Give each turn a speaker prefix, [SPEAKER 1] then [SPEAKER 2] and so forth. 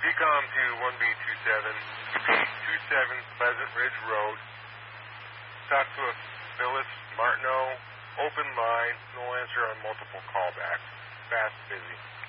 [SPEAKER 1] Decom to 1B27, repeat 27 Pleasant Ridge Road. Talk to a Phyllis Martineau, open line, no answer on multiple callbacks. Fast, busy.